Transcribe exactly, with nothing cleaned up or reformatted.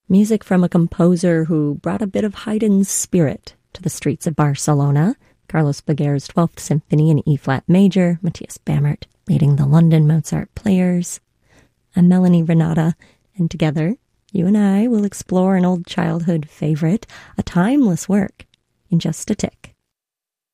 Music from a composer who brought a bit of Haydn's spirit to the streets of Barcelona. Carlos Baguer's twelfth Symphony in E-flat major, Matthias Bammert leading the London Mozart Players. I'm Melanie Renata, and together, you and I will explore an old childhood favorite, a timeless work, in just a tick.